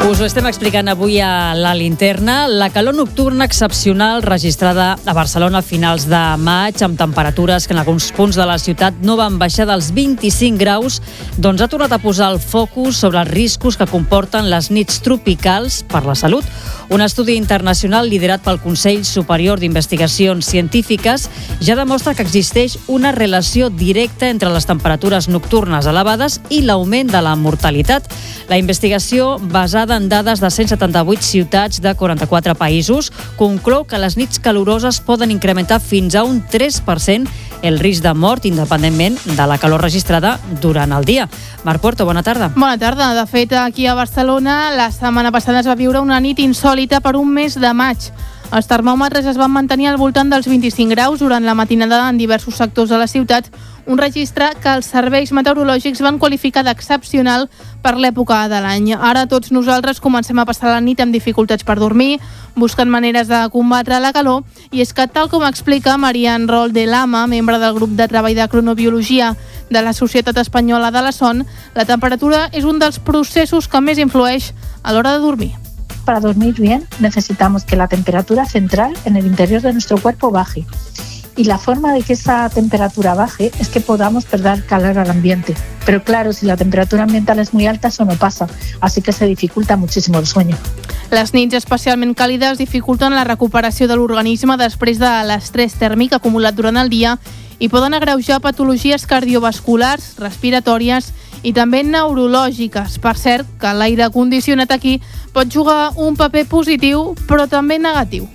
Us ho estem explicant avui a la linterna. La calor nocturna excepcional registrada a Barcelona a finals de maig, amb temperatures que en alguns punts de la ciutat no van baixar dels 25 graus, doncs ha tornat a posar el focus sobre els riscos que comporten les nits tropicals per la salut. Un estudi internacional liderat pel Consell Superior d'Investigacions Científiques ja demostra que existeix una relació directa entre les temperatures nocturnes elevades i l'augment de la mortalitat. La investigació, basada en dades de 178 ciutats de 44 països, conclou que les nits caloroses poden incrementar fins a un 3% el risc de mort, independentment de la calor registrada durant el dia. Marc Puerto, bona tarda. Bona tarda. De fet, aquí a Barcelona la setmana passada es va viure una nit insòlita per un mes de maig. Els termòmetres es van mantenir al voltant dels 25 graus durant la matinada en diversos sectors de la ciutat, un registre que els serveis meteorològics van qualificar d'excepcional per l'època de l'any. Ara tots nosaltres comencem a passar la nit amb dificultats per dormir, buscant maneres de combatre la calor, i és que, tal com explica Marian Rol de Lama, membre del grup de treball de cronobiologia de la Societat Espanyola de la Son, la temperatura és un dels processos que més influeix a l'hora de dormir. Para dormir bien necesitamos que la temperatura central en el interior de nuestro cuerpo baje. Y la forma de que esa temperatura baje es que podamos perder calor al ambiente. Pero claro, si la temperatura ambiental es muy alta, eso no pasa. Así que se dificulta muchísimo el sueño. Les nits especialment càlides dificulten la recuperació de l'organisme després de l'estrès tèrmic acumulat durant el dia i poden agreujar patologies cardiovasculars, respiratòries i també neurològiques. Per cert, que l'aire condicionat aquí pot jugar un paper positiu, però també negatiu.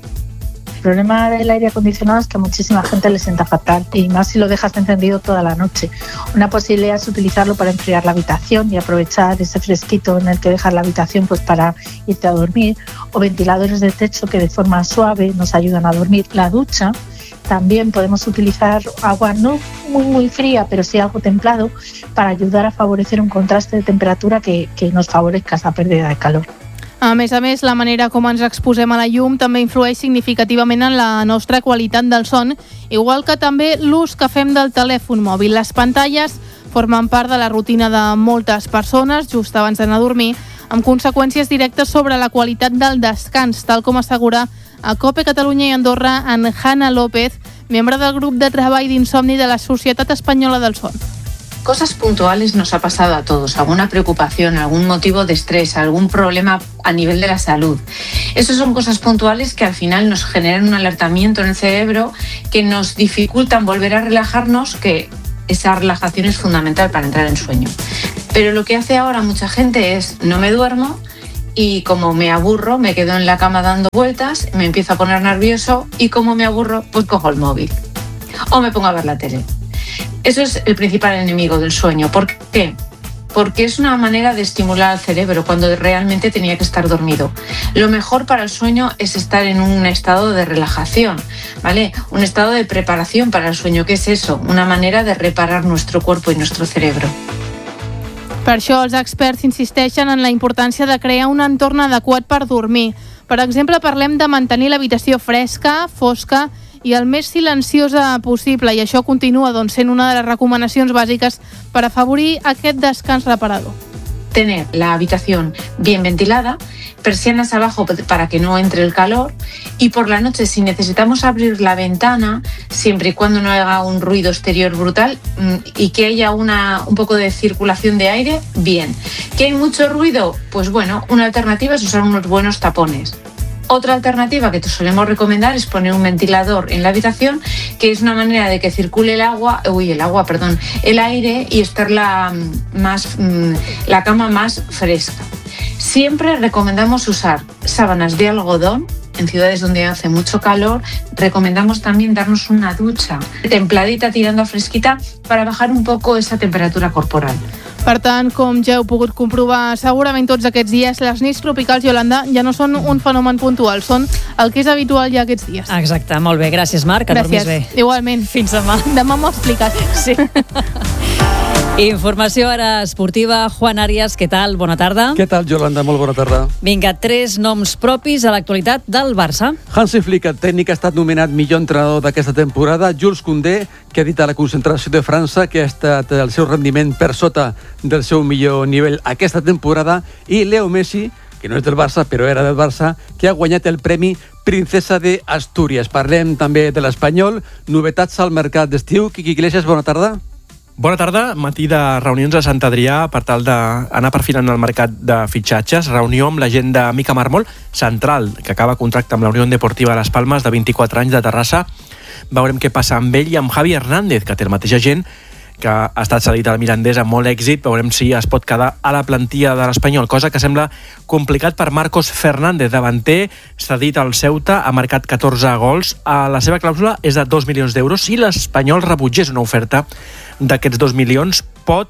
El problema del aire acondicionado es que a muchísima gente le sienta fatal, y más si lo dejas encendido toda la noche. Una posibilidad es utilizarlo para enfriar la habitación y aprovechar ese fresquito en el que dejas la habitación pues para irte a dormir, o ventiladores de techo que de forma suave nos ayudan a dormir. La ducha, también podemos utilizar agua no muy fría, pero sí algo templado, para ayudar a favorecer un contraste de temperatura que nos favorezca esa pérdida de calor. A més, la manera com ens exposem a la llum també influeix significativament en la nostra qualitat del son, igual que també l'ús que fem del telèfon mòbil. Les pantalles formen part de la rutina de moltes persones just abans d'anar a dormir, amb conseqüències directes sobre la qualitat del descans, tal com assegura a COPE Catalunya i Andorra en Hanna López, membre del grup de treball d'insomni de la Societat Espanyola del Son. Cosas puntuales nos ha pasado a todos, alguna preocupación, algún motivo de estrés, algún problema a nivel de la salud. Esas son cosas puntuales que al final nos generan un alertamiento en el cerebro que nos dificultan volver a relajarnos, que esa relajación es fundamental para entrar en sueño. Pero lo que hace ahora mucha gente es no me duermo y como me aburro me quedo en la cama dando vueltas, me empiezo a poner nervioso y como me aburro pues cojo el móvil o me pongo a ver la tele. Eso es el principal enemigo del sueño. ¿Por qué? Porque es una manera de estimular al cerebro cuando realmente tenía que estar dormido. Lo mejor para el sueño es estar en un estado de relajación, ¿vale? Un estado de preparación para el sueño. ¿Qué es eso? Una manera de reparar nuestro cuerpo y nuestro cerebro. Per això els experts insisteixen en la importància de crear un entorn adequat per dormir. Per exemple, parlem de mantenir l'habitació fresca, fosca i el més silenciosa possible, i això continua sent una de les recomanacions bàsiques per afavorir aquest descans reparador. Tener la habitación bien ventilada, persianas abajo para que no entre el calor, y por la noche si necesitamos abrir la ventana, siempre y cuando no haga un ruido exterior brutal y que haya un poco de circulación de aire, bien. ¿Que hay mucho ruido? Pues bueno, una alternativa es usar unos buenos tapones. Otra alternativa que te solemos recomendar es poner un ventilador en la habitación, que es una manera de que circule el aire y estar la cama más fresca. Siempre recomendamos usar sábanas de algodón. En ciudades donde hace mucho calor, recomendamos también darnos una ducha templadita tirando a fresquita para bajar un poco esa temperatura corporal. Per tant, com ja heu pogut comprovar segurament tots aquests dies, les nits tropicals, Iolanda, ja no són un fenomen puntual, són el que és habitual ja aquests dies. Exacte, molt bé. Gràcies, Marc, que dormis bé. Igualment. Fins demà. Demà m'ho explicat. Sí. Informació ara esportiva. Juan Arias, què tal? Bona tarda. Què tal, Yolanda? Molt bona tarda. Vinga, 3 noms propis a l'actualitat del Barça. Hansi Flick, el tècnic, ha estat nomenat millor entrenador d'aquesta temporada. Jules Koundé, que ha dit a la concentració de França que ha estat el seu rendiment per sota del seu millor nivell aquesta temporada. I Leo Messi, que no és del Barça, però era del Barça, que ha guanyat el premi Princesa de Astúries. Parlem també de l'Espanyol. Novetats al mercat d'estiu. Quique Iglesias, bona tarda. Bona tarda, matí de reunions a Sant Adrià per tal d'anar perfilant el mercat de fitxatges. Reunió amb l'agent de Mica Mármol, central, que acaba contracte amb la Unió Deportiva de les Palmes, de 24 anys, de Terrassa. Veurem què passa amb ell i amb Javi Hernández, que té el mateix agent, que ha estat cedit al Mirandés amb molt èxit. Veurem si es pot quedar a la plantilla de l'Espanyol, cosa que sembla complicat per Marcos Fernández, davanter, cedit al Ceuta, ha marcat 14 gols. La seva clàusula és de 2 milions d'euros. Si l'Espanyol rebutgés una oferta d'aquests 2 milions, pot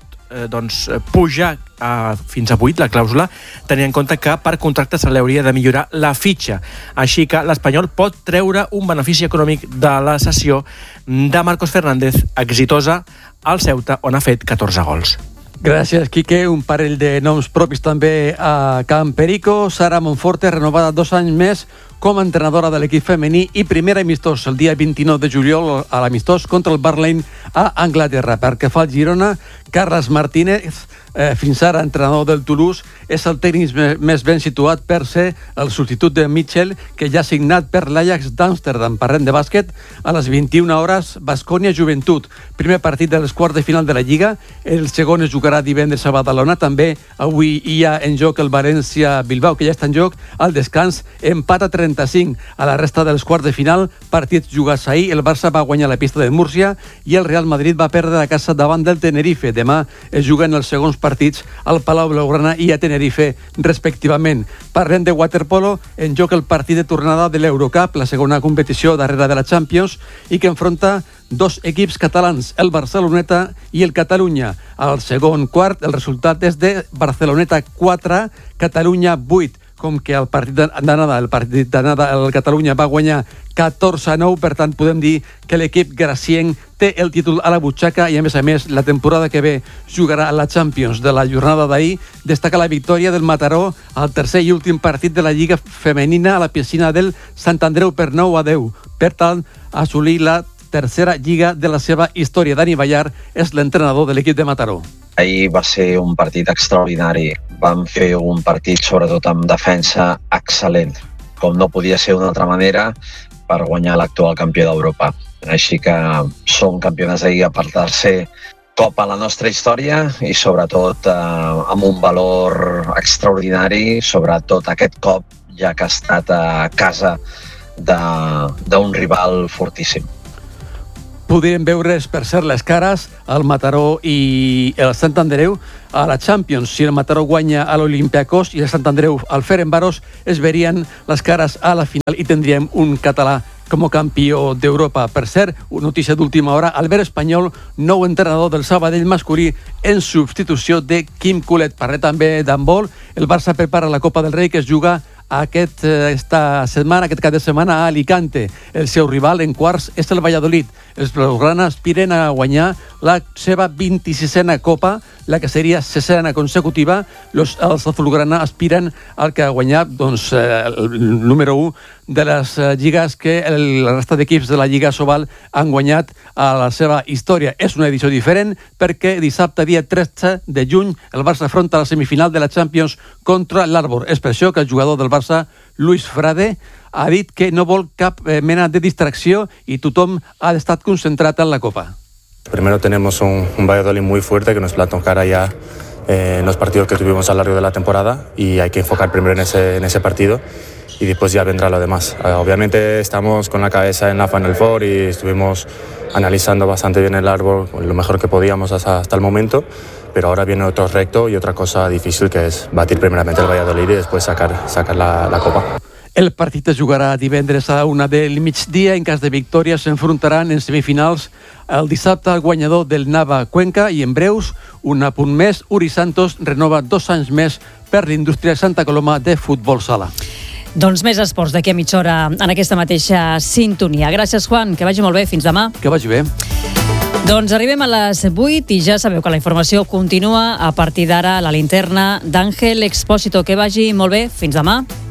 pujar fins a 8 la clàusula, tenint en compte que per contracte se li hauria de millorar la fitxa. Així que l'Espanyol pot treure un benefici econòmic de la cessió de Marcos Fernández, exitosa al Ceuta, on ha fet 14 gols. Gràcies, Quique. Un parell de noms propis també a Can Perico. Sara Monforte, renovada 2 anys més com a entrenadora de l'equip femení i primer amistós el dia 29 de juliol a l'amistós contra el Burnley a Anglaterra. Perquè fa el Girona, Carles Martínez, fins ara entrenador del Toulouse, és el tècnic més ben situat per ser el substitut de Mitchell, que ja ha signat per l'Ajax d'Amsterdam. Parlem de bàsquet. A les 21 hores, Baskonia Joventut. Primer partit dels quarts de final de la Lliga. El segon es jugarà divendres a Badalona. També avui hi ha en joc el València-Bilbao, que ja està en joc. Al descans, empat a 35. A la resta dels quarts de final, partits jugats ahir. El Barça va guanyar la pista de Múrcia i el Real Madrid va perdre a casa davant del Tenerife. Demà es juguen els segons partits al Palau Blaugrana i a Tenerife, respectivament. Parlem de waterpolo. En joc el partit de tornada de l'Eurocup, la segona competició darrere de la Champions, i que enfronta 2 equips catalans, el Barceloneta i el Catalunya. Al segon quart, el resultat és de Barceloneta 4, Catalunya 8. Com que el partit d'anada, el Catalunya va guanyar 14-9, per tant podem dir que l'equip gracienc té el títol a la butxaca i a més la temporada que ve jugarà a la Champions. De la jornada d'ahir destaca la victòria del Mataró al tercer i últim partit de la Lliga Femenina a la piscina del Sant Andreu per 9-10. Per tant, assolir la tercera Lliga de la seva història. Dani Ballar és l'entrenador de l'equip de Mataró. Ahir va ser un partit extraordinari. Vam fer un partit, sobretot amb defensa, excel·lent, com no podia ser d'una altra manera, per guanyar l'actual campió d'Europa. Així que som campionats d'Lliga per tercer cop a la nostra història i sobretot amb un valor extraordinari, sobretot aquest cop, ja que ha estat a casa d'un rival fortíssim. Podríem veure's, per cert, les cares al Mataró i el Sant Andreu a la Champions. Si el Mataró guanya a l'Olympiacos i el Sant Andreu al Ferencváros, es verien les cares a la final i tindríem un català com a campió d'Europa. Per cert, una notícia d'última hora, Albert Espanyol, nou entrenador del Sabadell masculí en substitució de Quim Colet. Parlem també d'handbol. El Barça prepara la Copa del Rei, que es juga aquest cap de setmana a Alicante. El seu rival en quarts és el Valladolid. Els blaugrana aspiren a guanyar la seva 26a Copa, la que seria 60a consecutiva. Els azulgrana aspiren al que ha guanyat el número 1 de les lligues que la resta d'equips de la Lliga Sobal han guanyat a la seva història. És una edició diferent perquè dissabte, dia 13 de juny, el Barça afronta la semifinal de la Champions contra l'Arbor. És per això que el jugador del Barça, Luis Frade, ha dit que no vol cap mena de distracció i tothom ha estat concentrat en la Copa. Primero tenemos un Valladolid muy fuerte que nos plantó cara ya en los partidos que tuvimos a lo largo de la temporada y hay que enfocar primero en ese partido y después ya vendrá lo demás. Obviamente estamos con la cabeza en la Final Four y estuvimos analizando bastante bien el árbol, lo mejor que podíamos hasta el momento, pero ahora viene otro reto y otra cosa difícil que es batir primeramente el Valladolid y después sacar la Copa. El partit es jugarà divendres a 1 del migdia. En cas de victòria s'enfrontaran en semifinals el dissabte al guanyador del Nava Cuenca i en breus, un apunt més, Uri Santos renova 2 anys més per l'indústria Santa Coloma de futbol sala. Doncs més esports d'aquí a mitja hora en aquesta mateixa sintonia. Gràcies, Juan, que vagi molt bé. Fins demà. Que vagi bé. Doncs arribem a les 8 i ja sabeu que la informació continua a partir d'ara a la linterna d'Àngel Expósito. Que vagi molt bé. Fins demà.